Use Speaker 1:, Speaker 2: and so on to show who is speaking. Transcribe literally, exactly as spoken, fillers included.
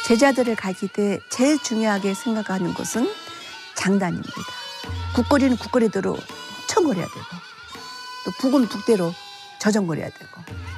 Speaker 1: 제자들을 가질 때 제일 중요하게 생각하는 것은 장단입니다. 국거리는 국거리대로 청거려야 되고 또 북은 북대로 저정거려야 되고